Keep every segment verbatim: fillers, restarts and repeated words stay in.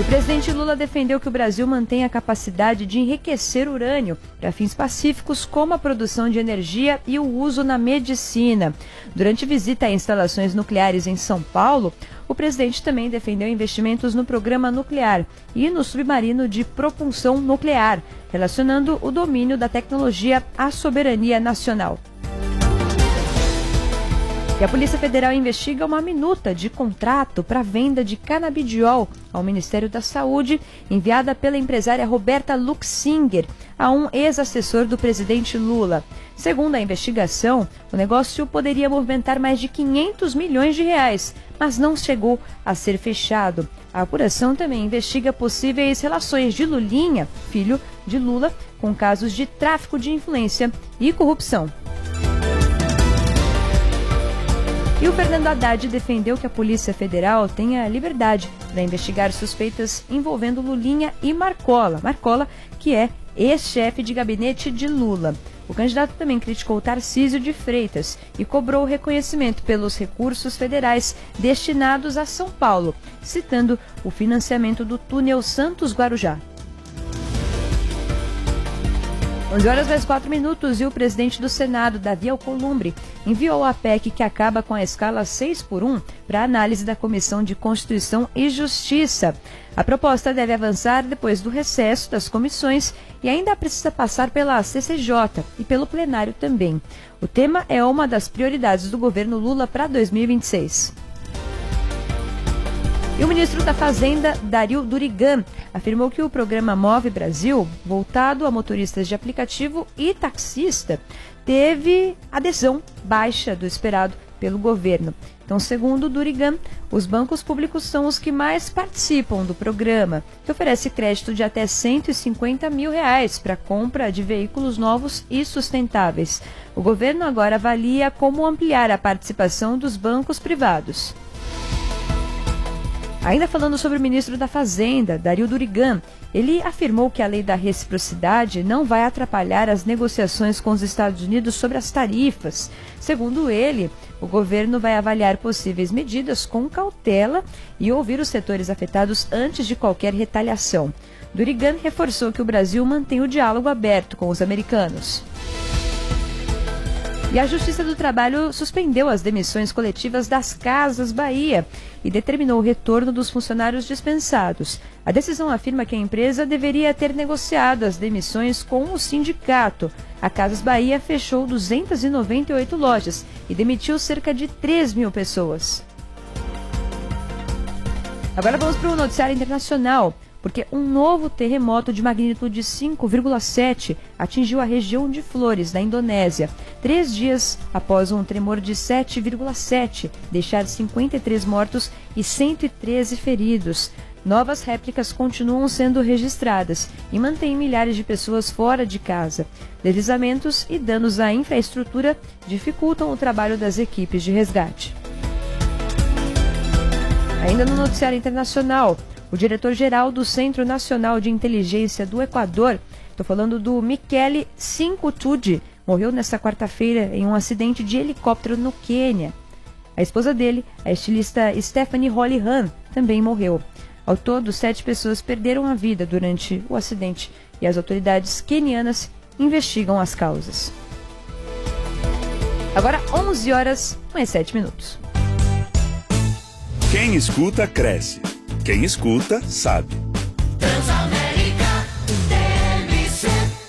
O presidente Lula defendeu que o Brasil mantenha a capacidade de enriquecer urânio para fins pacíficos, como a produção de energia e o uso na medicina. Durante visita a instalações nucleares em São Paulo, o presidente também defendeu investimentos no programa nuclear e no submarino de propulsão nuclear, relacionando o domínio da tecnologia à soberania nacional. E a Polícia Federal investiga uma minuta de contrato para venda de canabidiol ao Ministério da Saúde, enviada pela empresária Roberta Luxinger a um ex-assessor do presidente Lula. Segundo a investigação, o negócio poderia movimentar mais de quinhentos milhões de reais, mas não chegou a ser fechado. A apuração também investiga possíveis relações de Lulinha, filho de Lula, com casos de tráfico de influência e corrupção. E o Fernando Haddad defendeu que a Polícia Federal tenha liberdade para investigar suspeitas envolvendo Lulinha e Marcola. Marcola, que é ex-chefe de gabinete de Lula. O candidato também criticou Tarcísio de Freitas e cobrou reconhecimento pelos recursos federais destinados a São Paulo, citando o financiamento do túnel Santos-Guarujá. onze horas mais quatro minutos e o presidente do Senado, Davi Alcolumbre, enviou a P E C que acaba com a escala seis por um para análise da Comissão de Constituição e Justiça. A proposta deve avançar depois do recesso das comissões e ainda precisa passar pela C C J e pelo plenário também. O tema é uma das prioridades do governo Lula para dois mil e vinte e seis. E o ministro da Fazenda, Dario Durigan, afirmou que o programa Move Brasil, voltado a motoristas de aplicativo e taxista, teve adesão baixa do esperado pelo governo. Então, segundo Durigan, os bancos públicos são os que mais participam do programa, que oferece crédito de até cento e cinquenta mil reais para compra de veículos novos e sustentáveis. O governo agora avalia como ampliar a participação dos bancos privados. Ainda falando sobre o ministro da Fazenda, Dario Durigan, ele afirmou que a lei da reciprocidade não vai atrapalhar as negociações com os Estados Unidos sobre as tarifas. Segundo ele, o governo vai avaliar possíveis medidas com cautela e ouvir os setores afetados antes de qualquer retaliação. Durigan reforçou que o Brasil mantém o diálogo aberto com os americanos. E a Justiça do Trabalho suspendeu as demissões coletivas das Casas Bahia e determinou o retorno dos funcionários dispensados. A decisão afirma que a empresa deveria ter negociado as demissões com o sindicato. A Casas Bahia fechou duzentas e noventa e oito lojas e demitiu cerca de três mil pessoas. Agora vamos para o noticiário internacional, porque um novo terremoto de magnitude cinco vírgula sete atingiu a região de Flores, na Indonésia, três dias após um tremor de sete vírgula sete deixar cinquenta e três mortos e cento e treze feridos. Novas réplicas continuam sendo registradas e mantêm milhares de pessoas fora de casa. Deslizamentos e danos à infraestrutura dificultam o trabalho das equipes de resgate. Ainda no noticiário internacional, o diretor-geral do Centro Nacional de Inteligência do Equador, estou falando do Michele Cinqutudy, morreu nesta quarta-feira em um acidente de helicóptero no Quênia. A esposa dele, a estilista Stephanie Holly-Han, também morreu. Ao todo, sete pessoas perderam a vida durante o acidente e as autoridades quenianas investigam as causas. Agora, onze horas mais sete minutos. Quem escuta, cresce. Quem escuta, sabe. Transamérica T V C.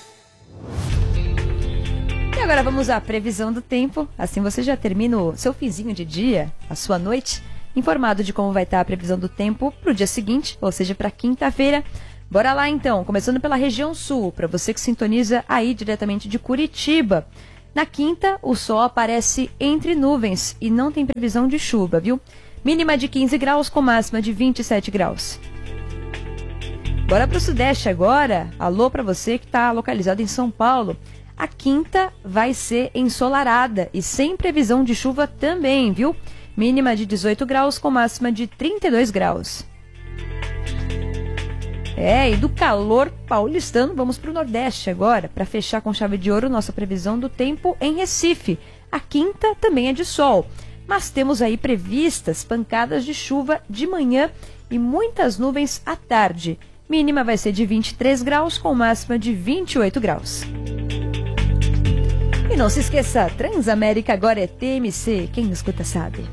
E agora vamos à previsão do tempo. Assim você já termina o seu finzinho de dia, a sua noite, informado de como vai estar a previsão do tempo para o dia seguinte, ou seja, para quinta-feira. Bora lá então, começando pela região sul, para você que sintoniza aí diretamente de Curitiba. Na quinta, o sol aparece entre nuvens e não tem previsão de chuva, viu? Mínima de quinze graus com máxima de vinte e sete graus. Bora para o sudeste agora. Alô para você que está localizado em São Paulo. A quinta vai ser ensolarada e sem previsão de chuva também, viu? Mínima de dezoito graus com máxima de trinta e dois graus. É, e do calor paulistano, vamos para o nordeste agora, para fechar com chave de ouro nossa previsão do tempo em Recife. A quinta também é de sol, mas temos aí previstas pancadas de chuva de manhã e muitas nuvens à tarde. Mínima vai ser de vinte e três graus, com máxima de vinte e oito graus. E não se esqueça, Transamérica agora é T M C, quem escuta sabe.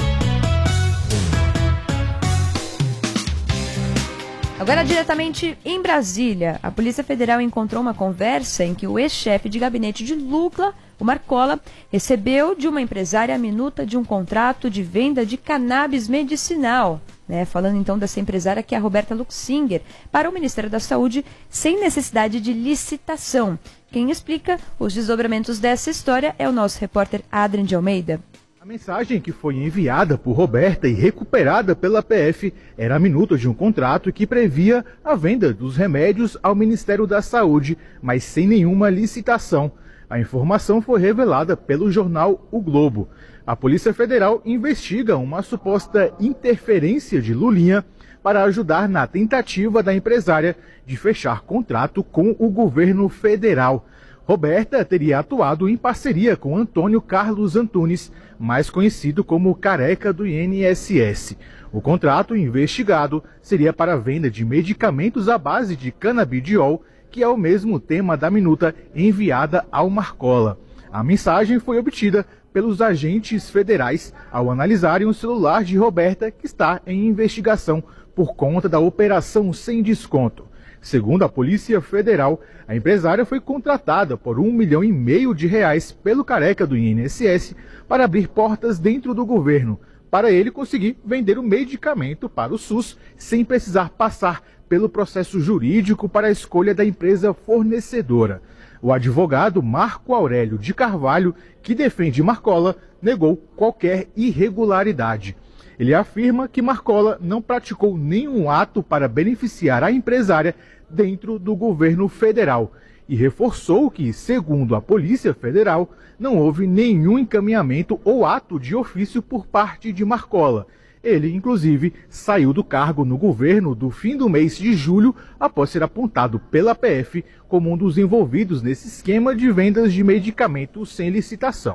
Agora, diretamente em Brasília, a Polícia Federal encontrou uma conversa em que o ex-chefe de gabinete de Lula, o Marcola, recebeu de uma empresária a minuta de um contrato de venda de cannabis medicinal. Né? Falando então dessa empresária, que é a Roberta Luxinger, para o Ministério da Saúde, sem necessidade de licitação. Quem explica os desdobramentos dessa história é o nosso repórter Adrian de Almeida. A mensagem que foi enviada por Roberta e recuperada pela P F era a minuta de um contrato que previa a venda dos remédios ao Ministério da Saúde, mas sem nenhuma licitação. A informação foi revelada pelo jornal O Globo. A Polícia Federal investiga uma suposta interferência de Lulinha para ajudar na tentativa da empresária de fechar contrato com o governo federal. Roberta teria atuado em parceria com Antônio Carlos Antunes, mais conhecido como Careca do I N S S. O contrato investigado seria para a venda de medicamentos à base de canabidiol, que é o mesmo tema da minuta enviada ao Marcola. A mensagem foi obtida pelos agentes federais ao analisarem o celular de Roberta, que está em investigação por conta da operação sem desconto. Segundo a Polícia Federal, a empresária foi contratada por um milhão e meio de reais pelo Careca do I N S S para abrir portas dentro do governo, para ele conseguir vender o medicamento para o SUS sem precisar passar pelo processo jurídico para a escolha da empresa fornecedora. O advogado Marco Aurélio de Carvalho, que defende Marcola, negou qualquer irregularidade. Ele afirma que Marcola não praticou nenhum ato para beneficiar a empresária dentro do governo federal e reforçou que, segundo a Polícia Federal, não houve nenhum encaminhamento ou ato de ofício por parte de Marcola. Ele, inclusive, saiu do cargo no governo do fim do mês de julho após ser apontado pela P F como um dos envolvidos nesse esquema de vendas de medicamentos sem licitação.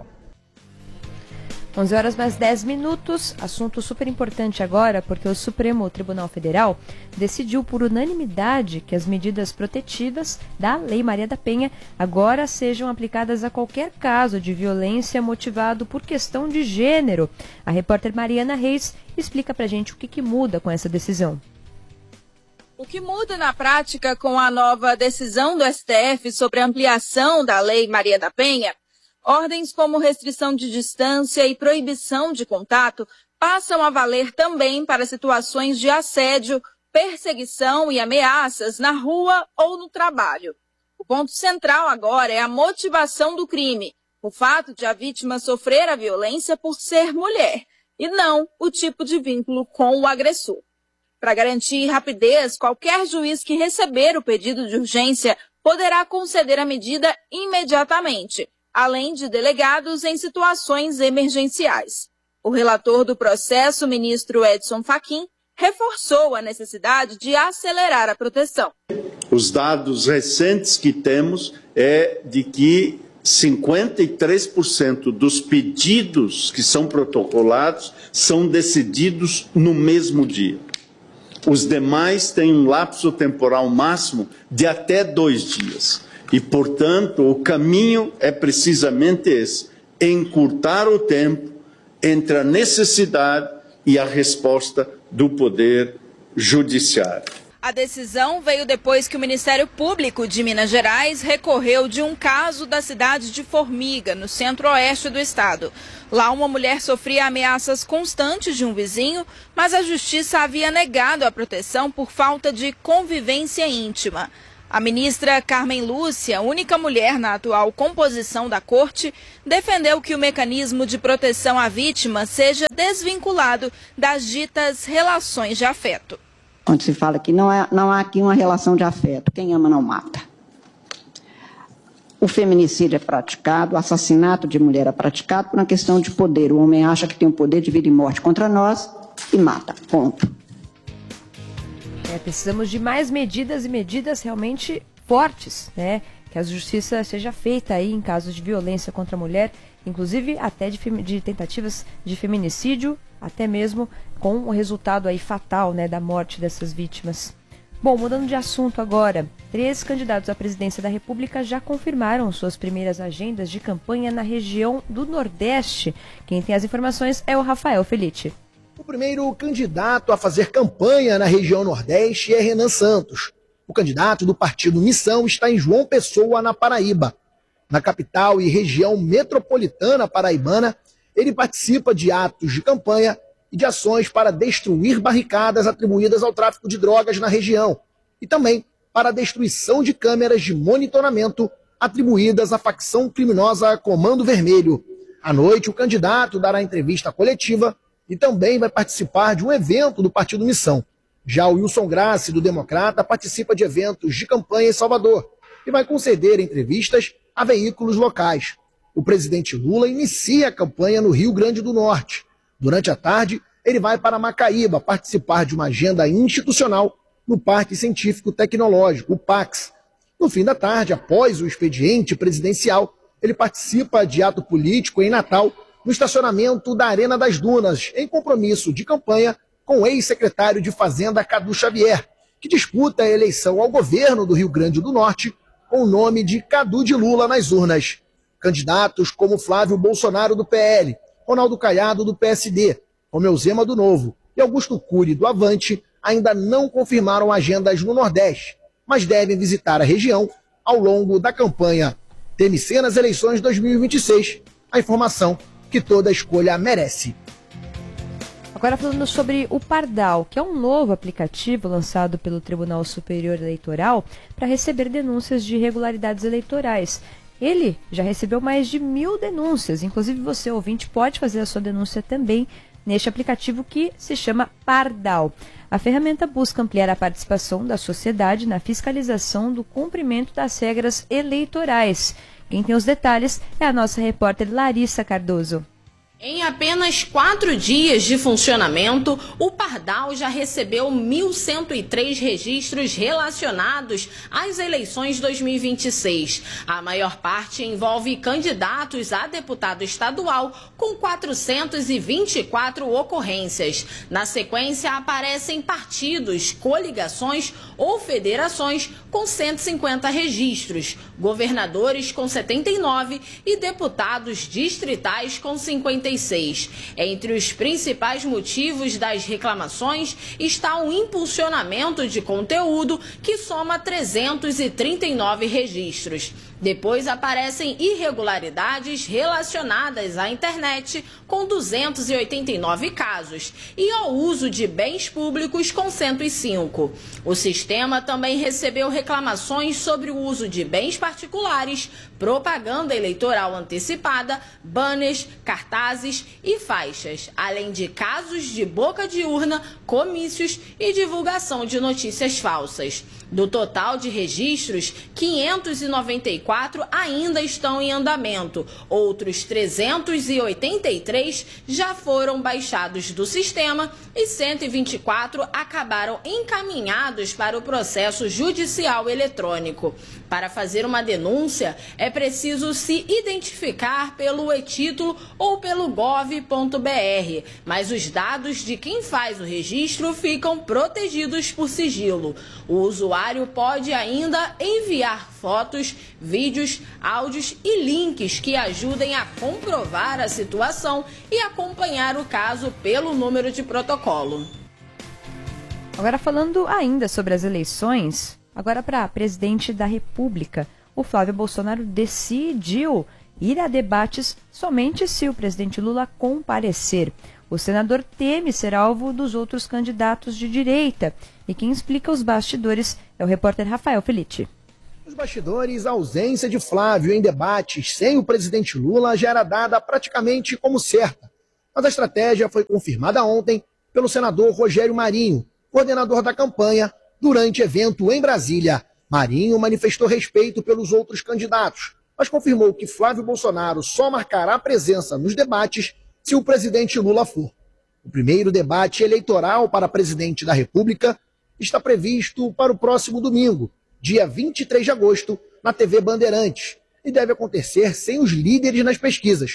onze horas mais dez minutos, assunto super importante agora, porque o Supremo Tribunal Federal decidiu por unanimidade que as medidas protetivas da Lei Maria da Penha agora sejam aplicadas a qualquer caso de violência motivado por questão de gênero. A repórter Mariana Reis explica pra gente o que, que muda com essa decisão. O que muda na prática com a nova decisão do S T F sobre a ampliação da Lei Maria da Penha? Ordens como restrição de distância e proibição de contato passam a valer também para situações de assédio, perseguição e ameaças na rua ou no trabalho. O ponto central agora é a motivação do crime, o fato de a vítima sofrer a violência por ser mulher, e não o tipo de vínculo com o agressor. Para garantir rapidez, qualquer juiz que receber o pedido de urgência poderá conceder a medida imediatamente, além de delegados em situações emergenciais. O relator do processo, o ministro Edson Fachin, reforçou a necessidade de acelerar a proteção. Os dados recentes que temos é de que cinquenta e três por cento dos pedidos que são protocolados são decididos no mesmo dia. Os demais têm um lapso temporal máximo de até dois dias. E, portanto, o caminho é precisamente esse, encurtar o tempo entre a necessidade e a resposta do Poder Judiciário. A decisão veio depois que o Ministério Público de Minas Gerais recorreu de um caso da cidade de Formiga, no centro-oeste do estado. Lá, uma mulher sofria ameaças constantes de um vizinho, mas a justiça havia negado a proteção por falta de convivência íntima. A ministra Carmen Lúcia, única mulher na atual composição da corte, defendeu que o mecanismo de proteção à vítima seja desvinculado das ditas relações de afeto. Onde se fala que não, é, não há aqui uma relação de afeto, quem ama não mata. O feminicídio é praticado, o assassinato de mulher é praticado por uma questão de poder. O homem acha que tem o poder de vida e morte contra nós e mata, ponto. É, precisamos de mais medidas e medidas realmente fortes, né? Que a justiça seja feita aí em casos de violência contra a mulher, inclusive até de, de tentativas de feminicídio até mesmo com o resultado aí fatal, né, da morte dessas vítimas. Bom, mudando de assunto agora, três candidatos à presidência da República já confirmaram suas primeiras agendas de campanha na região do Nordeste. Quem tem as informações é o Rafael Felitti. O primeiro candidato a fazer campanha na região Nordeste é Renan Santos. O candidato do partido Missão está em João Pessoa, na Paraíba. Na capital e região metropolitana paraibana, ele participa de atos de campanha e de ações para destruir barricadas atribuídas ao tráfico de drogas na região e também para a destruição de câmeras de monitoramento atribuídas à facção criminosa Comando Vermelho. À noite, o candidato dará entrevista coletiva e também vai participar de um evento do Partido Missão. Já o Wilson Grassi, do Democrata, participa de eventos de campanha em Salvador e vai conceder entrevistas a veículos locais. O presidente Lula inicia a campanha no Rio Grande do Norte. Durante a tarde, ele vai para Macaíba participar de uma agenda institucional no Parque Científico Tecnológico, o PAX. No fim da tarde, após o expediente presidencial, ele participa de ato político em Natal, no estacionamento da Arena das Dunas, em compromisso de campanha com o ex-secretário de Fazenda Cadu Xavier, que disputa a eleição ao governo do Rio Grande do Norte com o nome de Cadu de Lula nas urnas. Candidatos como Flávio Bolsonaro, do P L, Ronaldo Caiado, do P S D, Romeu Zema, do Novo, e Augusto Cury, do Avante, ainda não confirmaram agendas no Nordeste, mas devem visitar a região ao longo da campanha T M C nas eleições dois mil e vinte e seis. A informação que toda escolha merece. Agora falando sobre o Pardal, que é um novo aplicativo lançado pelo Tribunal Superior Eleitoral para receber denúncias de irregularidades eleitorais. Ele já recebeu mais de mil denúncias, inclusive você, ouvinte, pode fazer a sua denúncia também neste aplicativo que se chama Pardal. A ferramenta busca ampliar a participação da sociedade na fiscalização do cumprimento das regras eleitorais. Quem tem os detalhes é a nossa repórter Larissa Cardoso. Em apenas quatro dias de funcionamento, o Pardal já recebeu mil cento e três registros relacionados às eleições dois mil e vinte e seis. A maior parte envolve candidatos a deputado estadual, com quatrocentas e vinte e quatro ocorrências. Na sequência, aparecem partidos, coligações ou federações com cento e cinquenta registros, governadores com setenta e nove e deputados distritais com cinquenta e seis. Entre os principais motivos das reclamações está o impulsionamento de conteúdo, que soma trezentos e trinta e nove registros. Depois aparecem irregularidades relacionadas à internet, com duzentos e oitenta e nove casos, e ao uso de bens públicos, com cento e cinco. O sistema também recebeu reclamações sobre o uso de bens particulares, propaganda eleitoral antecipada, banners, cartazes e faixas, além de casos de boca de urna, comícios e divulgação de notícias falsas. Do total de registros, quinhentos e noventa e quatro ainda estão em andamento. Outros trezentos e oitenta e três já foram baixados do sistema e cento e vinte e quatro acabaram encaminhados para o processo judicial eletrônico. Para fazer uma denúncia, é preciso se identificar pelo e-título ou pelo gov ponto br, mas os dados de quem faz o registro ficam protegidos por sigilo. O usuário pode ainda enviar fotos, vídeos, áudios e links que ajudem a comprovar a situação e acompanhar o caso pelo número de protocolo. Agora falando ainda sobre as eleições, agora para presidente da República, o Flávio Bolsonaro decidiu ir a debates somente se o presidente Lula comparecer. O senador teme ser alvo dos outros candidatos de direita. E quem explica os bastidores é o repórter Rafael Felitti. Nos bastidores, a ausência de Flávio em debates sem o presidente Lula já era dada praticamente como certa. Mas a estratégia foi confirmada ontem pelo senador Rogério Marinho, coordenador da campanha, durante evento em Brasília. Marinho manifestou respeito pelos outros candidatos, mas confirmou que Flávio Bolsonaro só marcará presença nos debates se o presidente Lula for. O primeiro debate eleitoral para presidente da República está previsto para o próximo domingo, dia vinte e três de agosto, na T V Bandeirantes, e deve acontecer sem os líderes nas pesquisas.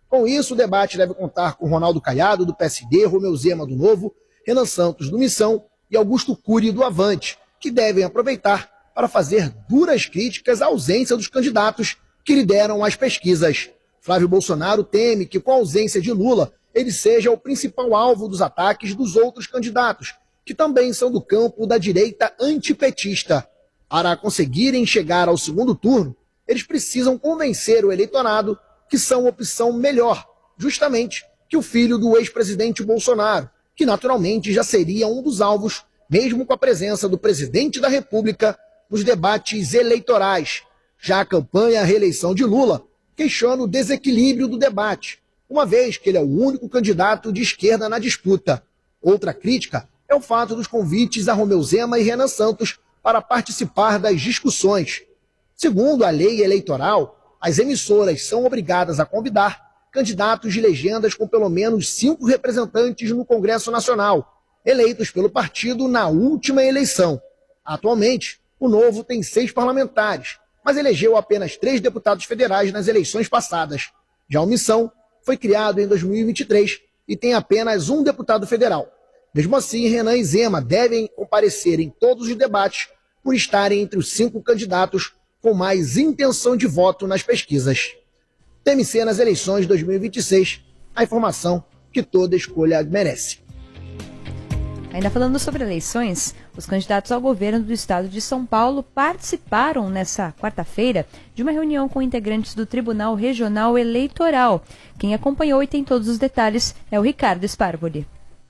Com isso, o debate deve contar com Ronaldo Caiado, do P S D, Romeu Zema, do Novo, Renan Santos, do Missão e Augusto Cury, do Avante, que devem aproveitar para fazer duras críticas à ausência dos candidatos que lideram as pesquisas. Flávio Bolsonaro teme que, com a ausência de Lula, ele seja o principal alvo dos ataques dos outros candidatos, que também são do campo da direita antipetista. Para conseguirem chegar ao segundo turno, eles precisam convencer o eleitorado que são opção melhor, justamente que o filho do ex-presidente Bolsonaro, que naturalmente já seria um dos alvos, mesmo com a presença do presidente da República nos debates eleitorais. Já a campanha à reeleição de Lula questiona o desequilíbrio do debate, uma vez que ele é o único candidato de esquerda na disputa. Outra crítica é o fato dos convites a Romeu Zema e Renan Santos para participar das discussões. Segundo a lei eleitoral, as emissoras são obrigadas a convidar candidatos de legendas com pelo menos cinco representantes no Congresso Nacional, eleitos pelo partido na última eleição. Atualmente, o Novo tem seis parlamentares, mas elegeu apenas três deputados federais nas eleições passadas. Já o Missão foi criado em dois mil e vinte e três e tem apenas um deputado federal. Mesmo assim, Renan e Zema devem comparecer em todos os debates por estarem entre os cinco candidatos com mais intenção de voto nas pesquisas. T M C nas eleições de dois mil e vinte e seis, a informação que toda escolha merece. Ainda falando sobre eleições, os candidatos ao governo do estado de São Paulo participaram nessa quarta-feira de uma reunião com integrantes do Tribunal Regional Eleitoral. Quem acompanhou e tem todos os detalhes é o Ricardo Sparvoli.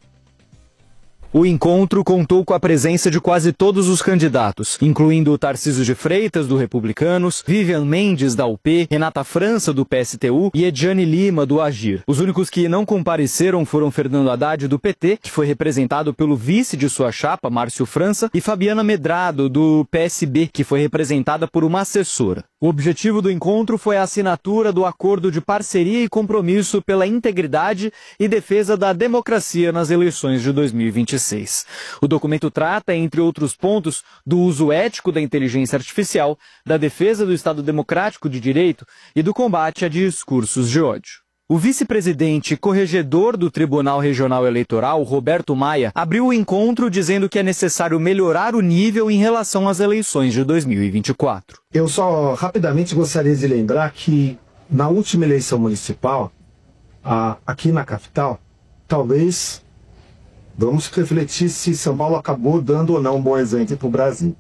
O encontro contou com a presença de quase todos os candidatos, incluindo Tarcísio de Freitas, do Republicanos, Vivian Mendes, da U P, Renata França, do P S T U e Ediane Lima, do Agir. Os únicos que não compareceram foram Fernando Haddad, do P T, que foi representado pelo vice de sua chapa, Márcio França, e Fabiana Medrado, do P S B, que foi representada por uma assessora. O objetivo do encontro foi a assinatura do Acordo de Parceria e Compromisso pela Integridade e Defesa da Democracia nas eleições de dois mil e vinte e seis. O documento trata, entre outros pontos, do uso ético da inteligência artificial, da defesa do Estado Democrático de Direito e do combate a discursos de ódio. O vice-presidente e corregedor do Tribunal Regional Eleitoral, Roberto Maia, abriu o encontro dizendo que é necessário melhorar o nível em relação às eleições de dois mil e vinte e quatro. Eu só rapidamente gostaria de lembrar que na última eleição municipal, a, aqui na capital, talvez vamos refletir se São Paulo acabou dando ou não um bom exemplo para o Brasil.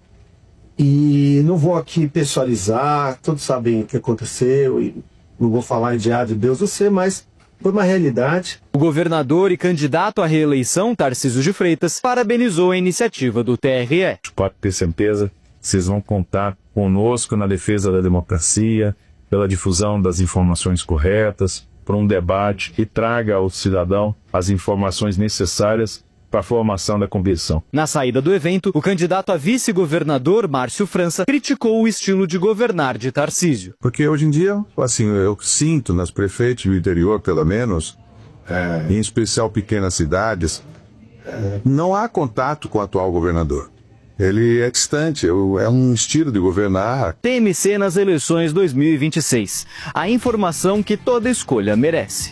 E não vou aqui pessoalizar, todos sabem o que aconteceu e não vou falar de A, de Deus, você, mas foi uma realidade. O governador e candidato à reeleição, Tarcísio de Freitas, parabenizou a iniciativa do T R E. Pode ter certeza, vocês vão contar conosco na defesa da democracia, pela difusão das informações corretas, por um debate que traga ao cidadão as informações necessárias para a formação da convicção. Na saída do evento, o candidato a vice-governador, Márcio França, criticou o estilo de governar de Tarcísio. Porque hoje em dia, assim, eu sinto nas prefeitos do interior, pelo menos, é, em especial pequenas cidades, é, não há contato com o atual governador. Ele é distante, é um estilo de governar. T M C nas eleições dois mil e vinte e seis. A informação que toda escolha merece.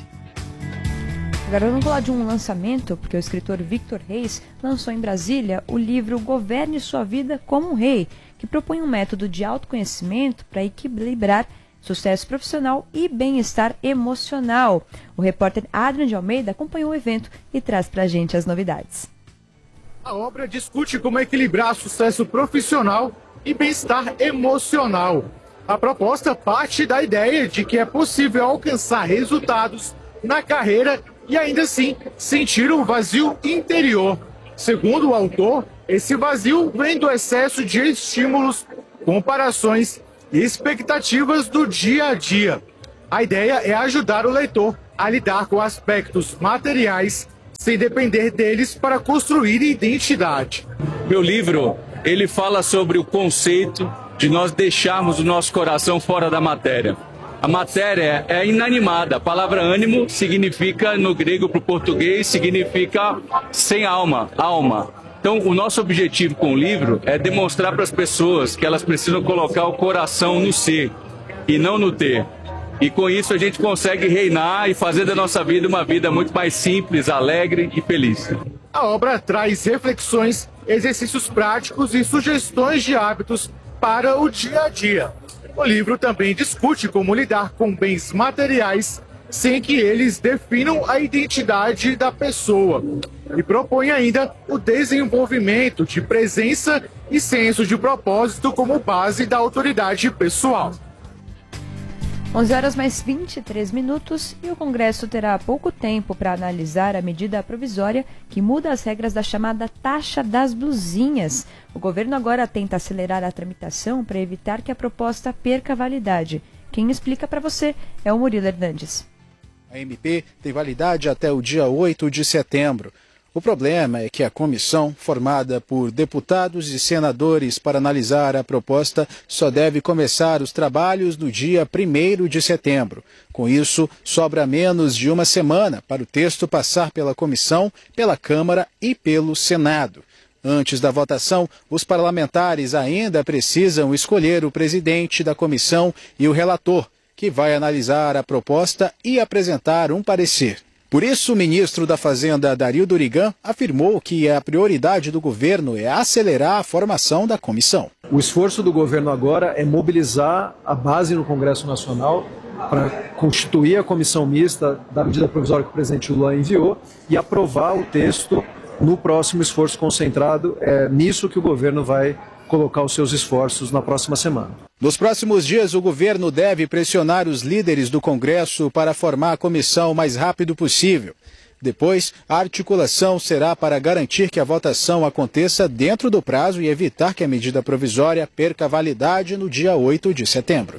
Agora vamos falar de um lançamento, porque o escritor Victor Reis lançou em Brasília o livro Governe Sua Vida como um Rei, que propõe um método de autoconhecimento para equilibrar sucesso profissional e bem-estar emocional. O repórter Adrian de Almeida acompanhou o evento e traz para a gente as novidades. A obra discute como equilibrar sucesso profissional e bem-estar emocional. A proposta parte da ideia de que é possível alcançar resultados na carreira e ainda assim sentir um vazio interior. Segundo o autor, esse vazio vem do excesso de estímulos, comparações e expectativas do dia a dia. A ideia é ajudar o leitor a lidar com aspectos materiais sem depender deles para construir identidade. Meu livro, ele fala sobre o conceito de nós deixarmos o nosso coração fora da matéria. A matéria é inanimada. A palavra ânimo significa, no grego para o português, significa sem alma, alma. Então, o nosso objetivo com o livro é demonstrar para as pessoas que elas precisam colocar o coração no ser e não no ter. E com isso a gente consegue reinar e fazer da nossa vida uma vida muito mais simples, alegre e feliz. A obra traz reflexões, exercícios práticos e sugestões de hábitos para o dia a dia. O livro também discute como lidar com bens materiais sem que eles definam a identidade da pessoa. E propõe ainda o desenvolvimento de presença e senso de propósito como base da autoridade pessoal. onze horas mais vinte e três minutos e o Congresso terá pouco tempo para analisar a medida provisória que muda as regras da chamada taxa das blusinhas. O governo agora tenta acelerar a tramitação para evitar que a proposta perca validade. Quem explica para você é o Murilo Hernandes. A M P tem validade até o dia oito de setembro. O problema é que a comissão, formada por deputados e senadores para analisar a proposta, só deve começar os trabalhos no dia primeiro de setembro. Com isso, sobra menos de uma semana para o texto passar pela comissão, pela Câmara e pelo Senado. Antes da votação, os parlamentares ainda precisam escolher o presidente da comissão e o relator, que vai analisar a proposta e apresentar um parecer. Por isso, o ministro da Fazenda, Dario Durigan, afirmou que a prioridade do governo é acelerar a formação da comissão. O esforço do governo agora é mobilizar a base no Congresso Nacional para constituir a comissão mista da medida provisória que o presidente Lula enviou e aprovar o texto no próximo esforço concentrado. É nisso que o governo vai colocar os seus esforços na próxima semana. Nos próximos dias, o governo deve pressionar os líderes do Congresso para formar a comissão o mais rápido possível. Depois, a articulação será para garantir que a votação aconteça dentro do prazo e evitar que a medida provisória perca validade no dia oito de setembro.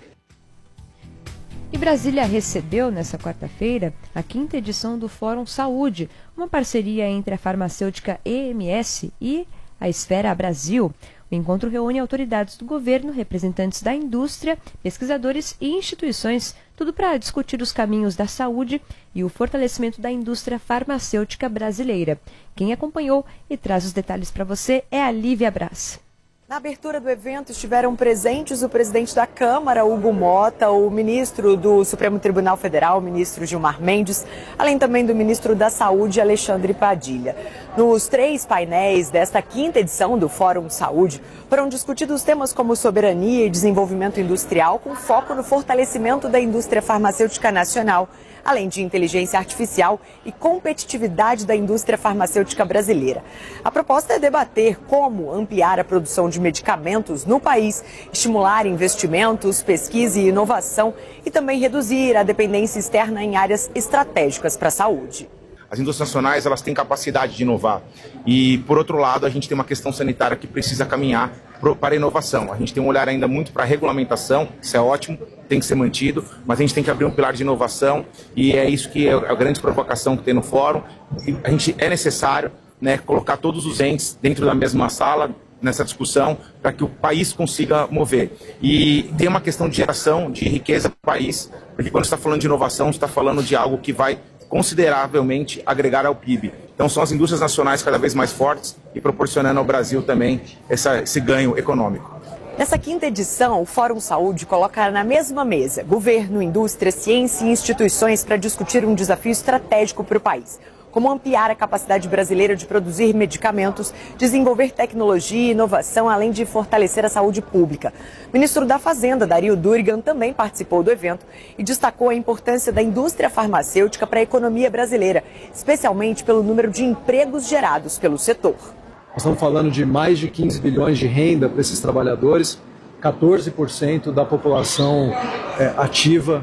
E Brasília recebeu, nesta quarta-feira, a quinta edição do Fórum Saúde, uma parceria entre a farmacêutica E M S e a Esfera Brasil. O encontro reúne autoridades do governo, representantes da indústria, pesquisadores e instituições, tudo para discutir os caminhos da saúde e o fortalecimento da indústria farmacêutica brasileira. Quem acompanhou e traz os detalhes para você é a Lívia Braz. Na abertura do evento estiveram presentes o presidente da Câmara, Hugo Mota, o ministro do Supremo Tribunal Federal, o ministro Gilmar Mendes, além também do ministro da Saúde, Alexandre Padilha. Nos três painéis desta quinta edição do Fórum Saúde, foram discutidos temas como soberania e desenvolvimento industrial, com foco no fortalecimento da indústria farmacêutica nacional, além de inteligência artificial e competitividade da indústria farmacêutica brasileira. A proposta é debater como ampliar a produção de medicamentos no país, estimular investimentos, pesquisa e inovação e também reduzir a dependência externa em áreas estratégicas para a saúde. As indústrias nacionais, elas têm capacidade de inovar e, por outro lado, a gente tem uma questão sanitária que precisa caminhar para a inovação. A gente tem um olhar ainda muito para a regulamentação, isso é ótimo, tem que ser mantido, mas a gente tem que abrir um pilar de inovação e é isso que é a grande provocação que tem no fórum. E a gente é necessário, né, colocar todos os entes dentro da mesma sala nessa discussão para que o país consiga mover. E tem uma questão de geração de riqueza para o país, porque quando você está falando de inovação, você está falando de algo que vai consideravelmente agregar ao P I B. Então são as indústrias nacionais cada vez mais fortes e proporcionando ao Brasil também essa, esse ganho econômico. Nessa quinta edição, o Fórum Saúde coloca na mesma mesa governo, indústria, ciência e instituições para discutir um desafio estratégico para o país. Como ampliar a capacidade brasileira de produzir medicamentos, desenvolver tecnologia e inovação, além de fortalecer a saúde pública. O ministro da Fazenda, Dario Durigan, também participou do evento e destacou a importância da indústria farmacêutica para a economia brasileira, especialmente pelo número de empregos gerados pelo setor. Nós estamos falando de mais de quinze bilhões de renda para esses trabalhadores, quatorze por cento da população é, ativa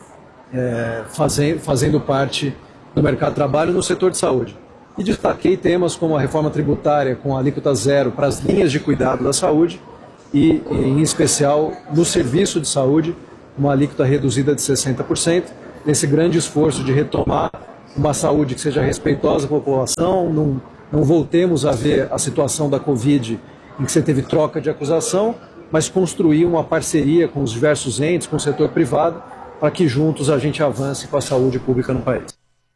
é, fazendo, fazendo parte no mercado de trabalho no setor de saúde. E destaquei temas como a reforma tributária com alíquota zero para as linhas de cuidado da saúde e, em especial, no serviço de saúde, uma alíquota reduzida de sessenta por cento, nesse grande esforço de retomar uma saúde que seja respeitosa com a população, não, não voltemos a ver a situação da Covid em que você teve troca de acusação, mas construir uma parceria com os diversos entes, com o setor privado, para que juntos a gente avance com a saúde pública no país.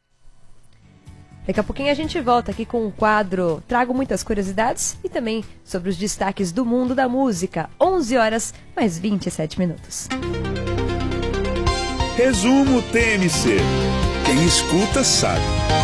Daqui a pouquinho a gente volta aqui com um quadro Trago Muitas Curiosidades e também sobre os destaques do mundo da música. onze horas mais vinte e sete minutos. Resumo T M C. Quem escuta sabe.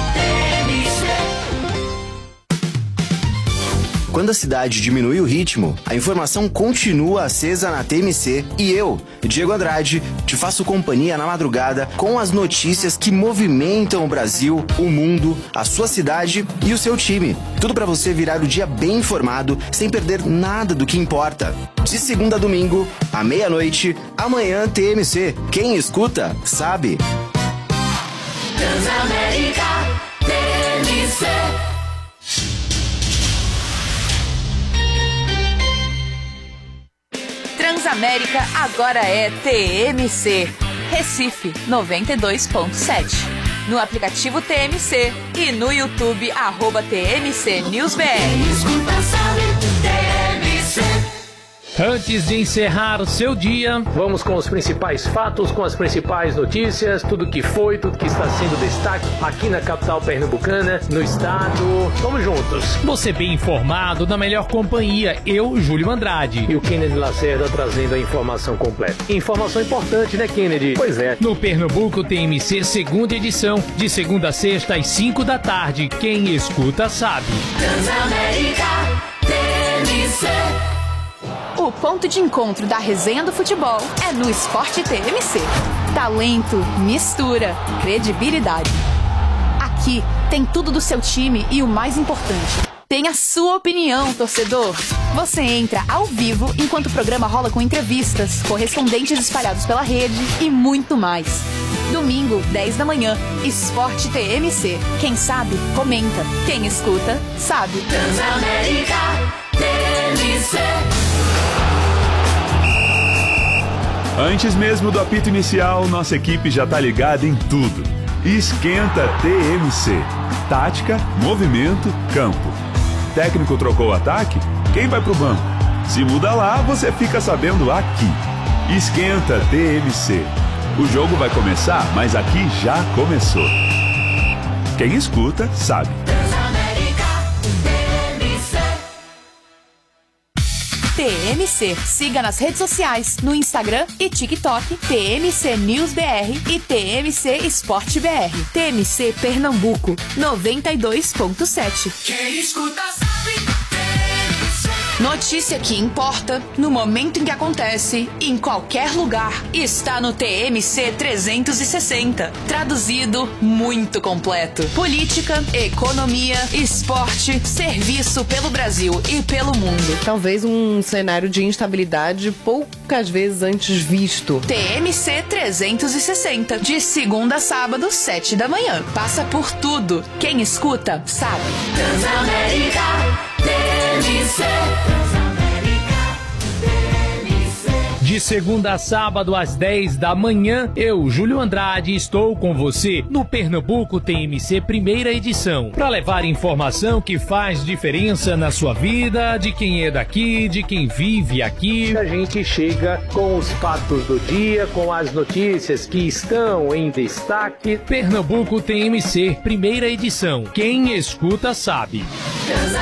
Quando a cidade diminui o ritmo, a informação continua acesa na T M C e eu, Diego Andrade, te faço companhia na madrugada com as notícias que movimentam o Brasil, o mundo, a sua cidade e o seu time. Tudo para você virar o dia bem informado, sem perder nada do que importa. De segunda a domingo, à meia-noite, amanhã T M C. Quem escuta, sabe. Transamérica T M C. Transamérica agora é T M C. Recife noventa e dois ponto sete. No aplicativo T M C e no YouTube, arroba T M C News B R. Antes de encerrar o seu dia, vamos com os principais fatos, com as principais notícias, tudo que foi, tudo que está sendo destaque aqui na capital pernambucana, no estado. Vamos juntos. Você bem informado, na melhor companhia, eu, Júlio Andrade. E o Kennedy Lacerda trazendo a informação completa. Informação importante, né, Kennedy? Pois é. No Pernambuco T M C, segunda edição, de segunda a sexta às cinco da tarde. Quem escuta sabe. Transamérica T M C. O ponto de encontro da resenha do futebol é no Esporte T M C. Talento, mistura, credibilidade. Aqui tem tudo do seu time e o mais importante, tem a sua opinião, torcedor. Você entra ao vivo enquanto o programa rola com entrevistas, correspondentes espalhados pela rede e muito mais. Domingo, dez da manhã, Esporte T M C. Quem sabe, comenta. Quem escuta, sabe. Transamérica T M C. Antes mesmo do apito inicial, nossa equipe já tá ligada em tudo. Esquenta T M C. Tática, movimento, campo. Técnico trocou o ataque? Quem vai pro banco? Se muda lá, você fica sabendo aqui. Esquenta T M C. O jogo vai começar, mas aqui já começou. Quem escuta, sabe. T M C. Siga nas redes sociais, no Instagram e TikTok, T M C News B R e T M C Esporte B R. T M C Pernambuco, noventa e dois ponto sete. Quem escuta sabe. Notícia que importa, no momento em que acontece, em qualquer lugar, está no T M C trezentos e sessenta. Traduzido, muito completo. Política, economia, esporte, serviço pelo Brasil e pelo mundo. Talvez um cenário de instabilidade poucas vezes antes visto. T M C trezentos e sessenta, de segunda a sábado, sete da manhã. Passa por tudo. Quem escuta, sabe. Transamérica T M C. De segunda a sábado às dez da manhã, eu, Júlio Andrade, estou com você no Pernambuco T M C primeira edição, para levar informação que faz diferença na sua vida, de quem é daqui, de quem vive aqui. A gente chega com os fatos do dia, com as notícias que estão em destaque. Pernambuco T M C primeira edição. Quem escuta sabe. Transamérica